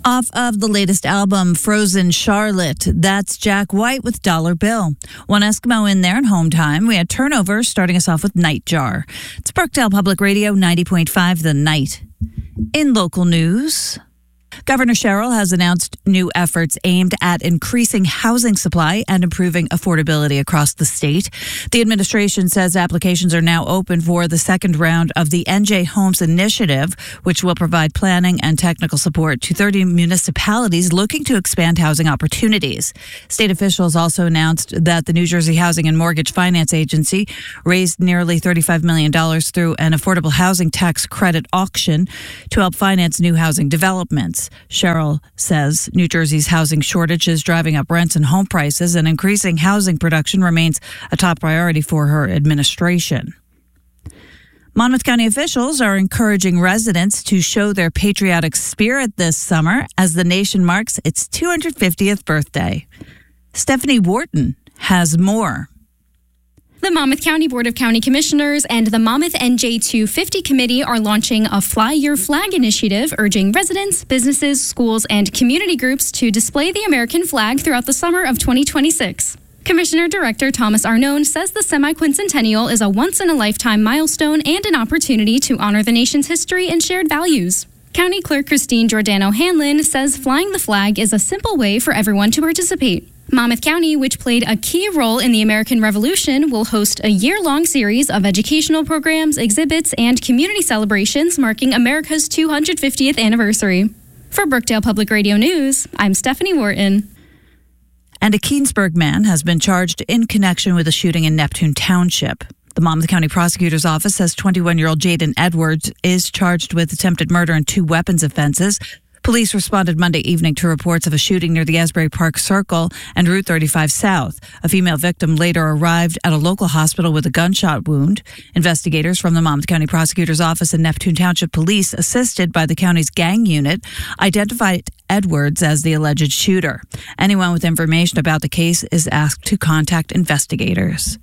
Off of the latest album, Frozen Charlotte, that's Jack White with Dollar Bill. One Eskimo in there in home time. We had Turnover starting us off with Nightjar. It's Brookdale Public Radio 90.5 The Night. In local news, Governor Sherrill has announced new efforts aimed at increasing housing supply and improving affordability across the state. The administration says applications are now open for the second round of the NJ Homes Initiative, which will provide planning and technical support to 30 municipalities looking to expand housing opportunities. State officials also announced that the New Jersey Housing and Mortgage Finance Agency raised nearly $35 million through an affordable housing tax credit auction to help finance new housing developments. Sherrill says New Jersey's housing shortage is driving up rents and home prices, and increasing housing production remains a top priority for her administration. Monmouth County officials are encouraging residents to show their patriotic spirit this summer as the nation marks its 250th birthday. Stephanie Wharton has more. The Monmouth County Board of County Commissioners and the Monmouth NJ250 Committee are launching a Fly Your Flag initiative, urging residents, businesses, schools, and community groups to display the American flag throughout the summer of 2026. Commissioner Director Thomas Arnone says the semi-quincentennial is a once-in-a-lifetime milestone and an opportunity to honor the nation's history and shared values. County Clerk Christine Giordano-Hanlon says flying the flag is a simple way for everyone to participate. Monmouth County, which played a key role in the American Revolution, will host a year-long series of educational programs, exhibits, and community celebrations marking America's 250th anniversary. For Brookdale Public Radio News, I'm Stephanie Wharton. And a Keensburg man has been charged in connection with a shooting in Neptune Township. The Monmouth County Prosecutor's Office says 21-year-old Jaden Edwards is charged with attempted murder and 2 weapons offenses. Police responded Monday evening to reports of a shooting near the Asbury Park Circle and Route 35 South. A female victim later arrived at a local hospital with a gunshot wound. Investigators from the Monmouth County Prosecutor's Office and Neptune Township Police, assisted by the county's gang unit, identified Edwards as the alleged shooter. Anyone with information about the case is asked to contact investigators.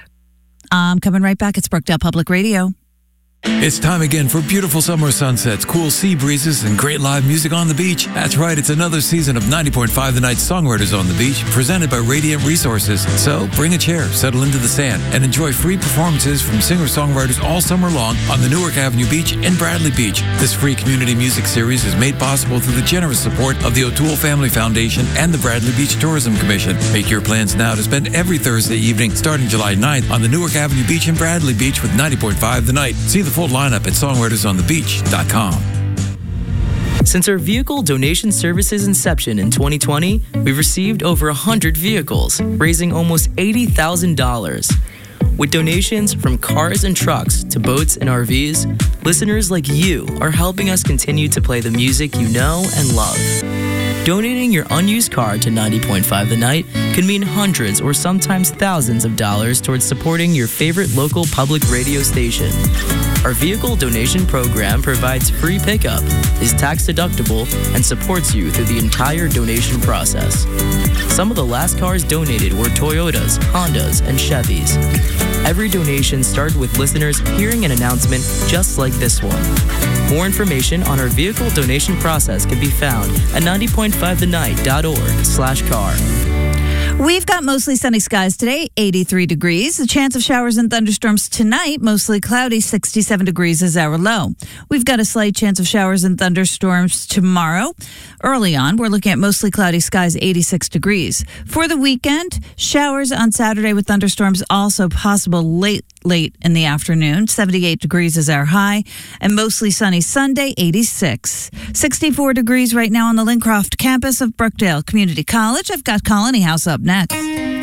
I'm coming right back. It's Brookdale Public Radio. It's time again for beautiful summer sunsets, cool sea breezes, and great live music on the beach. That's right, it's another season of 90.5 The Night Songwriters on the Beach, presented by Radiant Resources. So bring a chair, settle into the sand, and enjoy free performances from singer-songwriters all summer long on the Newark Avenue Beach in Bradley Beach. This free community music series is made possible through the generous support of the O'Toole Family Foundation and the Bradley Beach Tourism Commission. Make your plans now to spend every Thursday evening, starting July 9th, on the Newark Avenue Beach in Bradley Beach with 90.5 The Night. See the full lineup at songwritersonthebeach.com. Since our vehicle donation service's inception in 2020, we've received over 100 vehicles, raising almost $80,000. With donations from cars and trucks to boats and RVs, listeners like you are helping us continue to play the music you know and love. Donating your unused car to 90.5 The Night can mean hundreds or sometimes thousands of dollars towards supporting your favorite local public radio station. Our vehicle donation program provides free pickup, is tax deductible, and supports you through the entire donation process. Some of the last cars donated were Toyotas, Hondas, and Chevys. Every donation started with listeners hearing an announcement just like this one. More information on our vehicle donation process can be found at 90.5thenight.org/car. We've got mostly sunny skies today, 83 degrees. The chance of showers and thunderstorms tonight, mostly cloudy, 67 degrees is our low. We've got a slight chance of showers and thunderstorms tomorrow. Early on, we're looking at mostly cloudy skies, 86 degrees. For the weekend, showers on Saturday with thunderstorms also possible late in the afternoon. 78 degrees is our high. And mostly sunny Sunday, 86. 64 degrees right now on the Lincroft campus of Brookdale Community College. I've got Colony House up next.